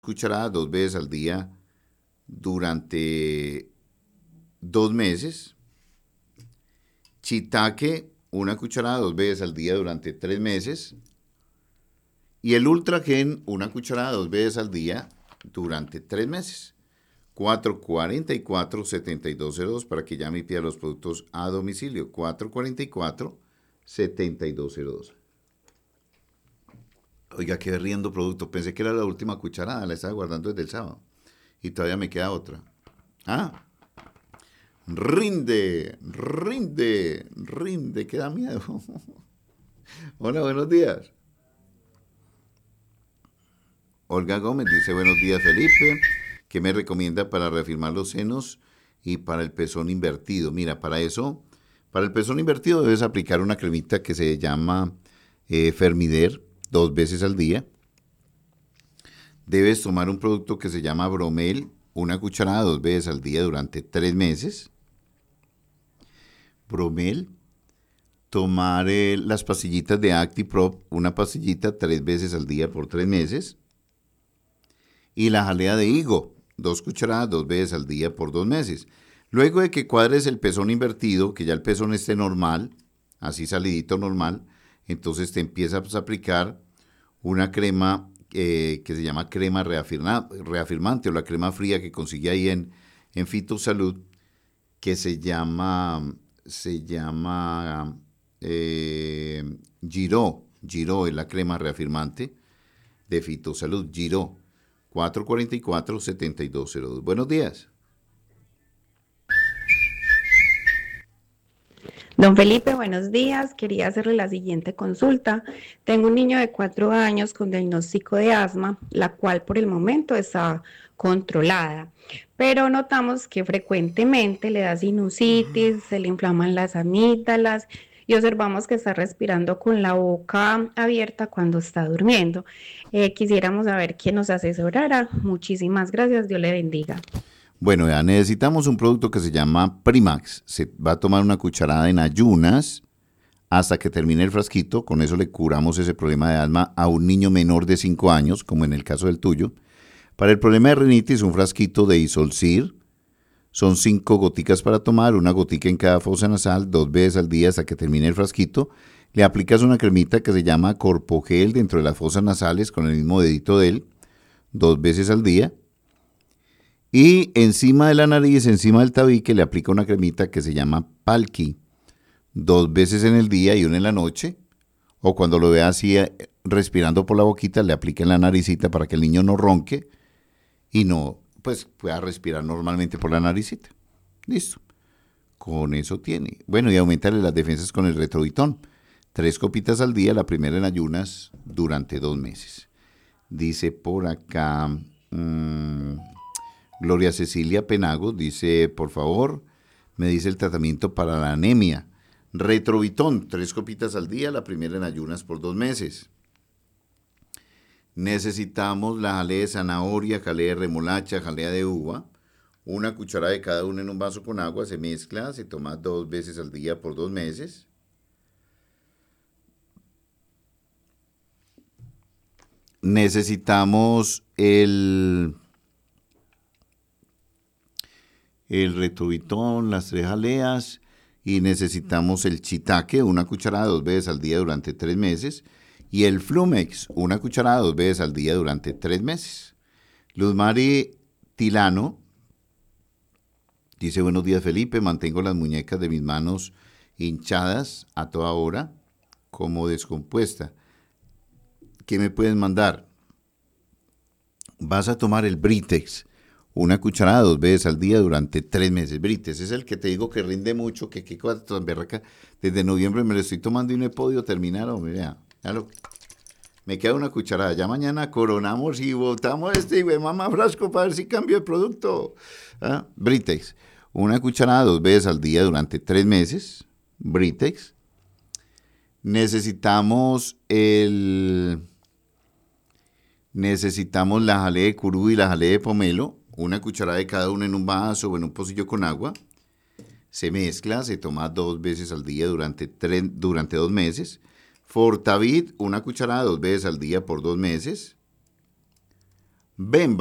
cucharadas 2 veces al día durante 2 meses. Shiitake, 1 cucharada 2 veces al día durante 3 meses. Y el Ultragen, 1 cucharada 2 veces al día durante 3 meses. 444-7202 para que llame y pida los productos a domicilio. 444-7202. Oiga, quedé riendo producto. Pensé que era la última cucharada, la estaba guardando desde el sábado. Y todavía me queda otra. Ah, rinde, rinde, rinde, que da miedo. Hola, buenos días. Olga Gómez dice, buenos días Felipe, ¿qué me recomienda para reafirmar los senos y para el pezón invertido? Mira, para eso, para el pezón invertido debes aplicar una cremita que se llama Fermider 2 veces al día. Debes tomar un producto que se llama Bromel, 1 cucharada 2 veces al día durante 3 meses. Bromel, tomar las pastillitas de ActiProp, una pastillita 3 veces al día por 3 meses. Y la jalea de higo, 2 cucharadas 2 veces al día por 2 meses. Luego de que cuadres el pezón invertido, que ya el pezón esté normal, así salidito normal, entonces te empiezas a aplicar una crema que se llama crema reafirmante o la crema fría que consigue ahí en Fitosalud, que se llama Giro es la crema reafirmante de Fitosalud, Giro. 444-7202. Buenos días. Don Felipe, buenos días. Quería hacerle la siguiente consulta. Tengo un niño de 4 años con diagnóstico de asma, la cual por el momento está controlada, pero notamos que frecuentemente le da sinusitis, se le inflaman las amígdalas y observamos que está respirando con la boca abierta cuando está durmiendo. Quisiéramos saber quién nos asesorara. Muchísimas gracias. Dios le bendiga. Bueno, ya necesitamos un producto que se llama Primax. Se va a tomar 1 cucharada en ayunas hasta que termine el frasquito. Con eso le curamos ese problema de asma a un niño menor de 5 años, como en el caso del tuyo. Para el problema de rinitis, un frasquito de Isolcir. Son 5 goticas para tomar, 1 gotica en cada fosa nasal, 2 veces al día hasta que termine el frasquito. Le aplicas una cremita que se llama Corpogel dentro de las fosas nasales con el mismo dedito de él, 2 veces al día. Y encima de la nariz, encima del tabique, le aplica una cremita que se llama Palki, 2 veces en el día y una en la noche. O cuando lo vea así respirando por la boquita, le aplica en la naricita para que el niño no ronque y no pues pueda respirar normalmente por la naricita. Listo. Con eso tiene. Bueno, y aumentarle las defensas con el Retrovitón. 3 copitas al día, la primera en ayunas durante 2 meses. Dice por acá Gloria Cecilia Penago, dice, por favor, me dice el tratamiento para la anemia. Retrovitón, 3 copitas al día, la primera en ayunas por 2 meses. Necesitamos la jalea de zanahoria, jalea de remolacha, jalea de uva. 1 cucharada de cada una en un vaso con agua, se mezcla, se toma 2 veces al día por 2 meses. Necesitamos el Retrovitón, las 3 jaleas, y necesitamos el Shiitake, 1 cucharada 2 veces al día durante 3 meses. Y el Flumex, 1 cucharada 2 veces al día durante 3 meses. Luz Mari Tilano dice, buenos días Felipe, mantengo las muñecas de mis manos hinchadas a toda hora, como descompuesta. ¿Qué me puedes mandar? Vas a tomar el Britex, 1 cucharada 2 veces al día durante 3 meses. Britex es el que te digo que rinde mucho, que qué cosa tan berraca. Desde noviembre me lo estoy tomando y no he podido terminar, hombre, ya me queda 1 cucharada. Ya mañana coronamos y botamos y mamá frasco para ver si cambio de producto. Britex, 1 cucharada 2 veces al día durante 3 meses. Britex. Necesitamos la jalea de curú y la jalea de pomelo. 1 cucharada de cada uno en un vaso o en un pocillo con agua. Se mezcla, se toma 2 veces al día durante 2 meses. Fortavid, 1 cucharada 2 veces al día por 2 meses. Ven,